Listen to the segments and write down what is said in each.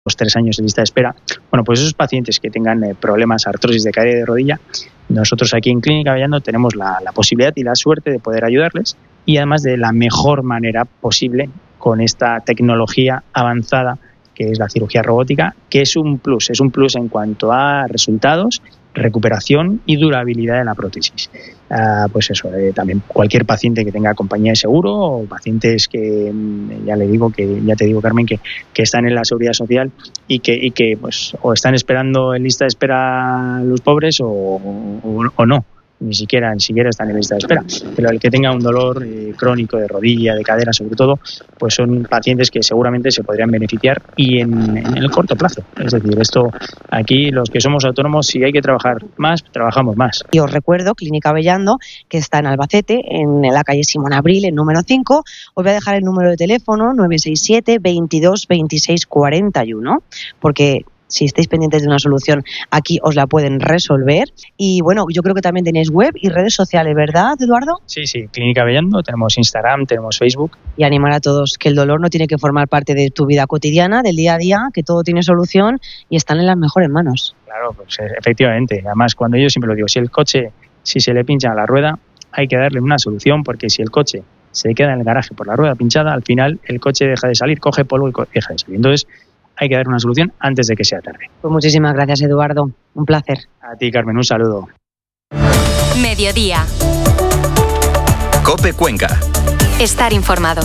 los 3 años de lista de espera. Bueno, pues esos pacientes que tengan problemas, artrosis de cadera y de rodilla, nosotros aquí en Clínica Avellano tenemos la posibilidad y la suerte de poder ayudarles, y además de la mejor manera posible con esta tecnología avanzada que es la cirugía robótica, que es un plus en cuanto a resultados, recuperación y durabilidad de la prótesis. Pues eso, también cualquier paciente que tenga compañía de seguro o pacientes que ya te digo Carmen, que están en la seguridad social y que pues o están esperando en lista de espera los pobres o no. Ni siquiera están en lista de espera. Pero el que tenga un dolor crónico de rodilla, de cadera sobre todo, pues son pacientes que seguramente se podrían beneficiar y en el corto plazo. Es decir, esto aquí los que somos autónomos, si hay que trabajar más, trabajamos más. Y os recuerdo, Clínica Avellano, que está en Albacete, en la calle Simón Abril, en número 5. Os voy a dejar el número de teléfono 967 22 26 41, porque si estáis pendientes de una solución, aquí os la pueden resolver. Y bueno, yo creo que también tenéis web y redes sociales, ¿verdad, Eduardo? Sí, Clínica Avellano, tenemos Instagram, tenemos Facebook. Y animar a todos que el dolor no tiene que formar parte de tu vida cotidiana, del día a día, que todo tiene solución y están en las mejores manos. Claro, pues efectivamente. Además, cuando yo siempre lo digo, si se le pincha la rueda, hay que darle una solución, porque si el coche se queda en el garaje por la rueda pinchada, al final el coche deja de salir, coge polvo y deja de salir. Entonces, hay que dar una solución antes de que sea tarde. Pues muchísimas gracias, Eduardo. Un placer. A ti, Carmen, un saludo. Mediodía. COPE Cuenca. Estar informado.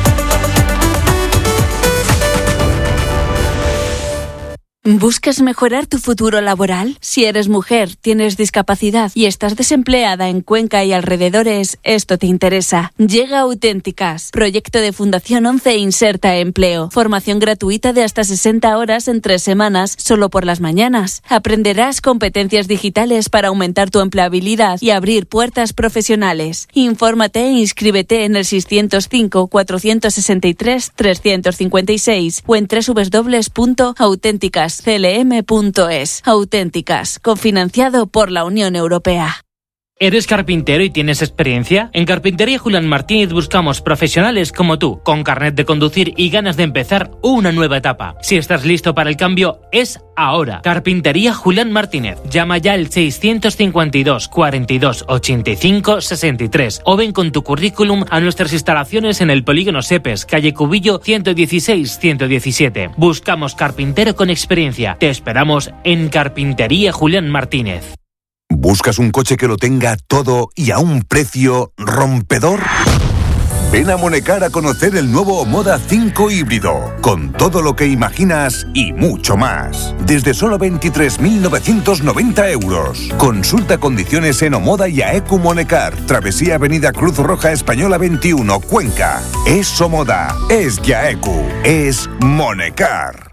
¿Buscas mejorar tu futuro laboral? Si eres mujer, tienes discapacidad y estás desempleada en Cuenca y alrededores, esto te interesa. Llega Auténticas, proyecto de Fundación 11 Inserta Empleo. Formación gratuita de hasta 60 horas en 3 semanas, solo por las mañanas. Aprenderás competencias digitales para aumentar tu empleabilidad y abrir puertas profesionales. Infórmate e inscríbete en el 605 463 356 o en www.auténticas.clm.es. Auténticas, cofinanciado por la Unión Europea. ¿Eres carpintero y tienes experiencia? En Carpintería Julián Martínez buscamos profesionales como tú, con carnet de conducir y ganas de empezar una nueva etapa. Si estás listo para el cambio, es ahora. Carpintería Julián Martínez. Llama ya al 652 42 85 63 o ven con tu currículum a nuestras instalaciones en el Polígono Sepes, calle Cubillo 116-117. Buscamos carpintero con experiencia. Te esperamos en Carpintería Julián Martínez. ¿Buscas un coche que lo tenga todo y a un precio rompedor? Ven a Monecar a conocer el nuevo Omoda 5 híbrido, con todo lo que imaginas y mucho más. Desde solo 23.990 euros. Consulta condiciones en Omoda y AECU Monecar, Travesía Avenida Cruz Roja Española 21, Cuenca. Es Omoda, es AECU, es Monecar.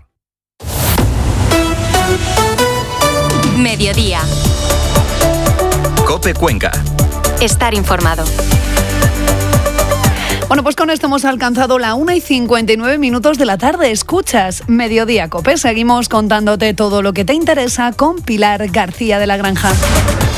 Mediodía. COPE Cuenca. Estar informado. Bueno, pues con esto hemos alcanzado la 1:59 de la tarde. Escuchas Mediodía COPE. Seguimos contándote todo lo que te interesa con Pilar García de la Granja.